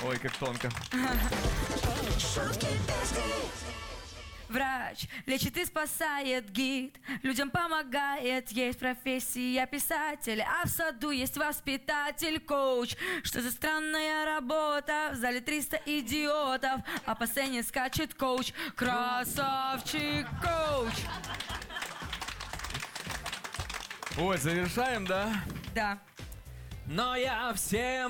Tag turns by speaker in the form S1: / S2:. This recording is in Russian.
S1: Ой, как тонко.
S2: Врач лечит и спасает, гид людям помогает. Есть профессия писателя, а в саду есть воспитатель, коуч. Что за странная работа? В зале 300 идиотов, а по сцене скачет коуч. Красавчик коуч.
S1: Ой, завершаем, да?
S2: Да.
S1: Но я всем